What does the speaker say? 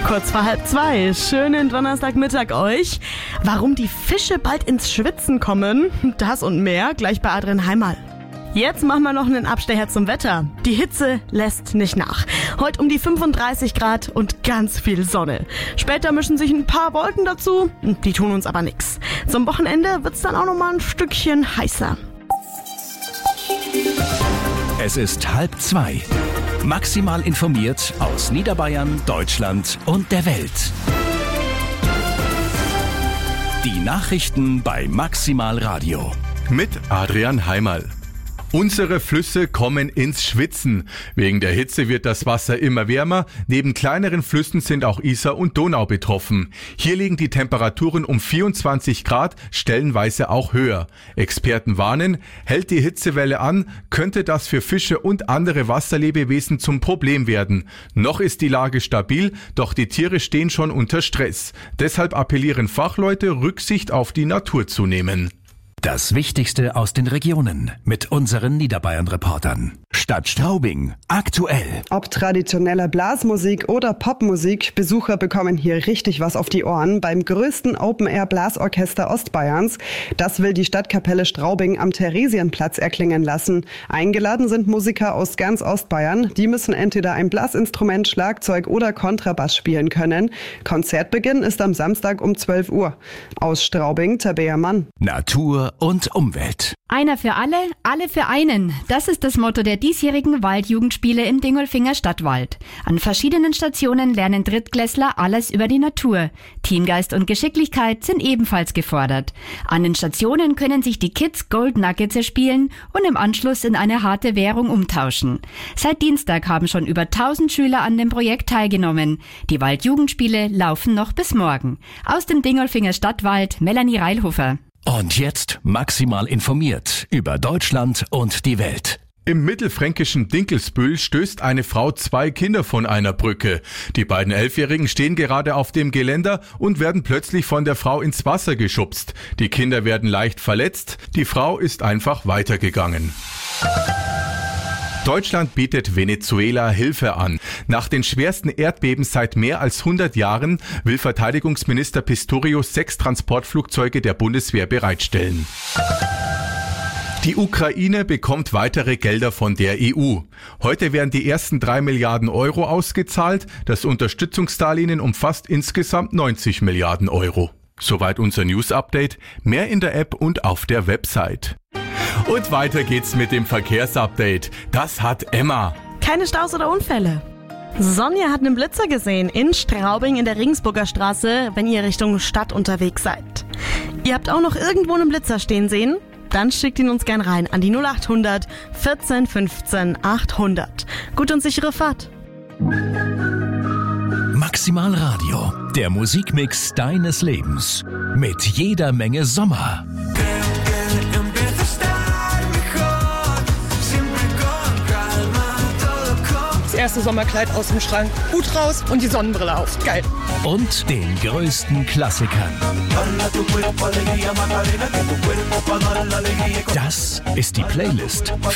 Kurz vor 1:30. Schönen Donnerstagmittag euch. Warum die Fische bald ins Schwitzen kommen, das und mehr gleich bei Adrian Heimal. Jetzt machen wir noch einen Abstecher zum Wetter. Die Hitze lässt nicht nach. Heute um die 35 Grad und ganz viel Sonne. Später mischen sich ein paar Wolken dazu, die tun uns aber nichts. Zum Wochenende wird's dann auch noch mal ein Stückchen heißer. Es ist 1:30. Maximal informiert aus Niederbayern, Deutschland und der Welt. Die Nachrichten bei Maximal Radio. Mit Adrian Heimal. Unsere Flüsse kommen ins Schwitzen. Wegen der Hitze wird das Wasser immer wärmer. Neben kleineren Flüssen sind auch Isar und Donau betroffen. Hier liegen die Temperaturen um 24 Grad, stellenweise auch höher. Experten warnen, hält die Hitzewelle an, könnte das für Fische und andere Wasserlebewesen zum Problem werden. Noch ist die Lage stabil, doch die Tiere stehen schon unter Stress. Deshalb appellieren Fachleute, Rücksicht auf die Natur zu nehmen. Das Wichtigste aus den Regionen mit unseren Niederbayern-Reportern. Stadt Straubing, aktuell. Ob traditionelle Blasmusik oder Popmusik, Besucher bekommen hier richtig was auf die Ohren beim größten Open-Air-Blasorchester Ostbayerns. Das will die Stadtkapelle Straubing am Theresienplatz erklingen lassen. Eingeladen sind Musiker aus ganz Ostbayern. Die müssen entweder ein Blasinstrument, Schlagzeug oder Kontrabass spielen können. Konzertbeginn ist am Samstag um 12 Uhr. Aus Straubing, Tabea Mann. Natur und Umwelt. Einer für alle, alle für einen. Das ist das Motto der diesjährigen Waldjugendspiele im Dingolfinger Stadtwald. An verschiedenen Stationen lernen Drittklässler alles über die Natur. Teamgeist und Geschicklichkeit sind ebenfalls gefordert. An den Stationen können sich die Kids Gold Nuggets erspielen und im Anschluss in eine harte Währung umtauschen. Seit Dienstag haben schon über 1000 Schüler an dem Projekt teilgenommen. Die Waldjugendspiele laufen noch bis morgen. Aus dem Dingolfinger Stadtwald, Melanie Reilhofer. Und jetzt maximal informiert über Deutschland und die Welt. Im mittelfränkischen Dinkelsbühl stößt eine Frau 2 Kinder von einer Brücke. Die beiden 11-Jährigen stehen gerade auf dem Geländer und werden plötzlich von der Frau ins Wasser geschubst. Die Kinder werden leicht verletzt, die Frau ist einfach weitergegangen. Deutschland bietet Venezuela Hilfe an. Nach den schwersten Erdbeben seit mehr als 100 Jahren will Verteidigungsminister Pistorius 6 Transportflugzeuge der Bundeswehr bereitstellen. Die Ukraine bekommt weitere Gelder von der EU. Heute werden die ersten 3 Milliarden Euro ausgezahlt. Das Unterstützungsdarlehen umfasst insgesamt 90 Milliarden Euro. Soweit unser News-Update. Mehr in der App und auf der Website. Und weiter geht's mit dem Verkehrsupdate. Das hat Emma. Keine Staus oder Unfälle. Sonja hat einen Blitzer gesehen in Straubing in der Regensburger Straße, wenn ihr Richtung Stadt unterwegs seid. Ihr habt auch noch irgendwo einen Blitzer stehen sehen? Dann schickt ihn uns gern rein an die 0800 14 15 800. Gute und sichere Fahrt. Maximal Radio, der Musikmix deines Lebens. Mit jeder Menge Sommer. Das erste Sommerkleid aus dem Schrank, Hut raus und die Sonnenbrille auf. Geil. Und den größten Klassikern. Das ist die Playlist